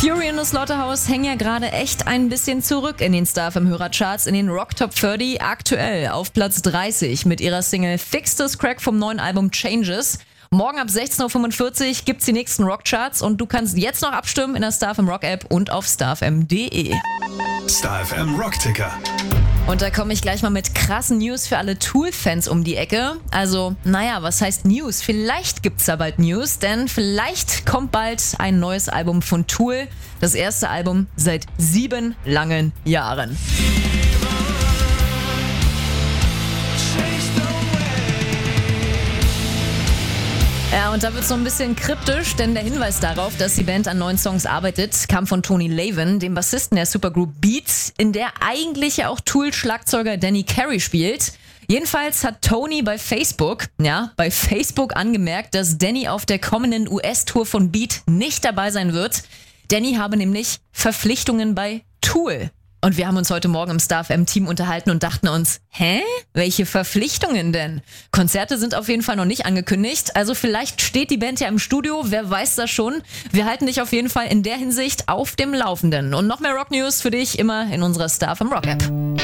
Fury und the Slaughterhouse hängen ja gerade echt ein bisschen zurück in den Star-FM-Hörercharts, in den Rock Top 30, aktuell auf Platz 30 mit ihrer Single Fix This Crack vom neuen Album Changes. Morgen ab 16.45 Uhr gibt's die nächsten Rockcharts und du kannst jetzt noch abstimmen in der Star FM Rock App und auf starfm.de. Star FM Rockticker. Und da komme ich gleich mal mit krassen News für alle Tool-Fans um die Ecke. Also, was heißt News? Vielleicht gibt's da bald News, denn vielleicht kommt bald ein neues Album von Tool. Das erste Album seit 7 langen Jahren. Ja, und da wird es so ein bisschen kryptisch, denn der Hinweis darauf, dass die Band an neuen Songs arbeitet, kam von Tony Levin, dem Bassisten der Supergroup Beat, in der eigentlich ja auch Tool-Schlagzeuger Danny Carey spielt. Jedenfalls hat Tony bei Facebook angemerkt, dass Danny auf der kommenden US-Tour von Beat nicht dabei sein wird. Danny habe nämlich Verpflichtungen bei Tool. Und wir haben uns heute Morgen im Star FM-Team unterhalten und dachten uns, welche Verpflichtungen denn? Konzerte sind auf jeden Fall noch nicht angekündigt, also vielleicht steht die Band ja im Studio, wer weiß das schon. Wir halten dich auf jeden Fall in der Hinsicht auf dem Laufenden. Und noch mehr Rock-News für dich immer in unserer Star FM Rock App.